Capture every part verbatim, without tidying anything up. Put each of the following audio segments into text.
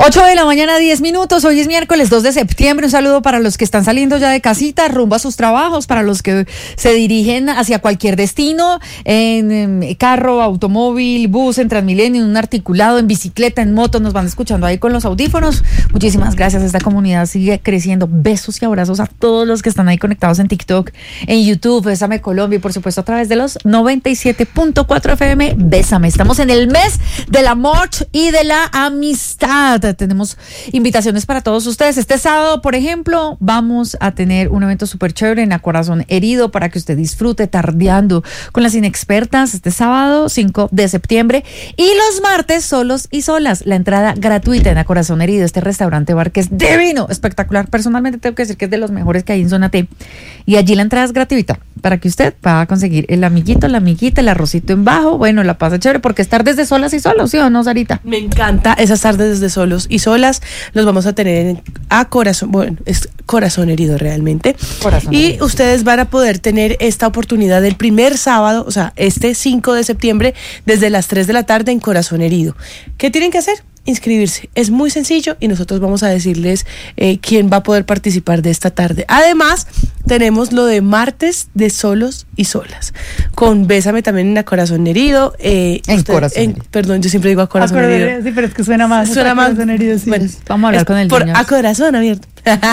ocho de la mañana, diez minutos. Hoy es miércoles dos de septiembre. Un saludo para los que están saliendo ya de casita, rumbo a sus trabajos, para los que se dirigen hacia cualquier destino, en, en carro, automóvil, bus, en Transmilenio, en un articulado, en bicicleta, en moto. Nos van escuchando ahí con los audífonos. Muchísimas gracias. Esta comunidad sigue creciendo. Besos y abrazos a todos los que están ahí conectados en TikTok, en YouTube, Bésame Colombia y por supuesto a través de los noventa y siete punto cuatro F M. Bésame. Estamos en el mes del amor y de la amistad. Tenemos invitaciones para todos ustedes. Este sábado, por ejemplo, vamos a tener un evento súper chévere en A Corazón Herido para que usted disfrute tardeando con las inexpertas este sábado cinco de septiembre, y los martes solos y solas, la entrada gratuita en A Corazón Herido, este restaurante bar que es divino, espectacular. Personalmente tengo que decir que es de los mejores que hay en Zona T, y allí la entrada es gratuita para que usted pueda conseguir el amiguito, la amiguita, el arrocito en bajo. Bueno, la pasa chévere porque es tardes de solas y solos, ¿sí o no, Sarita? Me encanta esas tardes de solos y solas. Los vamos a tener en A Corazón, bueno, es Corazón Herido realmente. Corazón y herido. Ustedes van a poder tener esta oportunidad el primer sábado, o sea, este cinco de septiembre, desde las tres de la tarde en Corazón Herido. ¿Qué tienen que hacer? Inscribirse. Es muy sencillo y nosotros vamos a decirles eh, quién va a poder participar de esta tarde. Además, tenemos lo de martes de solos y solas, con Bésame también en A Corazón Herido. Eh, en usted, Corazón en, Herido. Perdón, yo siempre digo A Corazón A Herido. Corazón, sí, pero es que suena más. Suena A más. Corazón Herido, sí. Bueno, Vamos a hablar con el por dueño. A Corazón Abierto.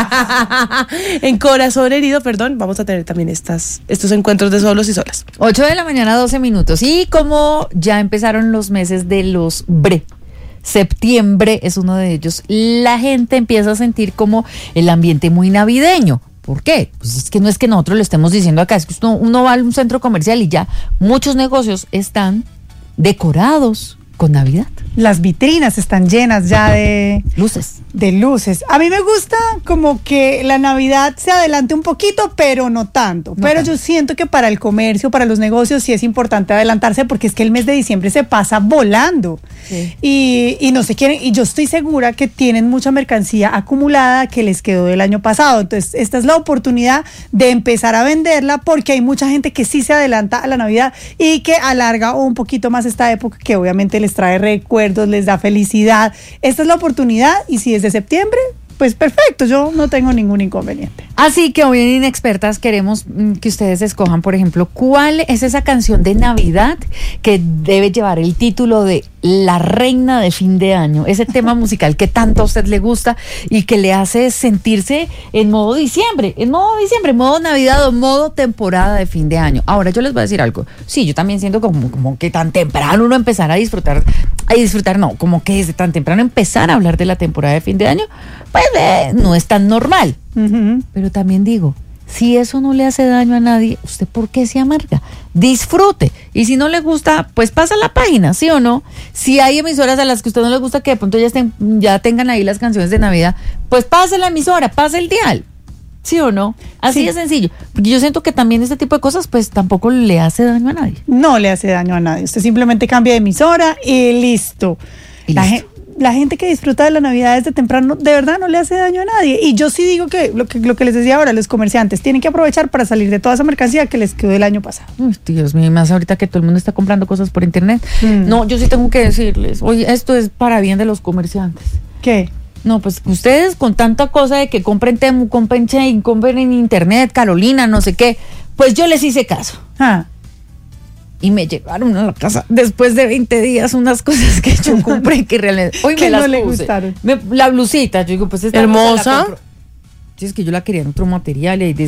En Corazón Herido, perdón, vamos a tener también estas, estos encuentros de solos y solas. ocho de la mañana, doce minutos. Y como ya empezaron los meses de los bre, septiembre es uno de ellos, la gente empieza a sentir como el ambiente muy navideño. ¿Por qué? Pues es que no es que nosotros lo estemos diciendo acá, es que uno, uno va a un centro comercial y ya muchos negocios están decorados con Navidad. Las vitrinas están llenas ya de Luces. de luces. A mí me gusta como que la Navidad se adelante un poquito, pero no tanto. No pero tanto. yo siento que para el comercio, para los negocios, sí es importante adelantarse, porque es que el mes de diciembre se pasa volando. Sí. Y, y no se quieren, y yo estoy segura que tienen mucha mercancía acumulada que les quedó del año pasado. Entonces, esta es la oportunidad de empezar a venderla, porque hay mucha gente que sí se adelanta a la Navidad y que alarga un poquito más esta época, que obviamente les trae recuerdos, les da felicidad. Esta es la oportunidad, y si es de septiembre, pues perfecto, yo no tengo ningún inconveniente. Así que hoy en Inexpertas queremos mm, que ustedes escojan, por ejemplo, cuál es esa canción de Navidad que debe llevar el título de La Reina de Fin de Año, ese tema musical que tanto a usted le gusta y que le hace sentirse en modo diciembre, en modo diciembre, modo Navidad o modo temporada de fin de año. Ahora yo les voy a decir algo, sí, yo también siento como, como que tan temprano uno empezar a disfrutar, a disfrutar no, como que desde tan temprano empezar a hablar de la temporada de fin de año, pues eh, no es tan normal. Uh-huh. Pero también digo, si eso no le hace daño a nadie, ¿usted por qué se amarga? Disfrute. Y si no le gusta, pues pasa la página, ¿sí o no? Si hay emisoras a las que a usted no le gusta que de pronto ya, estén, ya tengan ahí las canciones de Navidad, pues pase la emisora, pase el dial. ¿Sí o no? Así Sí. de sencillo. Porque yo siento que también este tipo de cosas, pues tampoco le hace daño a nadie. No le hace daño a nadie. Usted simplemente cambia de emisora y listo. Y la, listo. gen- la gente que disfruta de la Navidad desde temprano, de verdad no le hace daño a nadie. Y yo sí digo que lo que, lo que les decía ahora, los comerciantes tienen que aprovechar para salir de toda esa mercancía que les quedó el año pasado. Uy, Dios mío, y más ahorita que todo el mundo está comprando cosas por internet. Mm. No, yo sí tengo que decirles, oye, esto es para bien de los comerciantes. ¿Qué? No, pues ustedes con tanta cosa de que compren Temu, compren Chain, compren en internet, Carolina, no sé qué, pues yo les hice caso. Ah, Y me llegaron a la casa después de veinte días unas cosas que yo compré que realmente hoy Que me las no le puse. gustaron. Me- la blusita, yo digo, pues esta Hermosa. blusa la compro. Sí, es que yo la quería en otro material y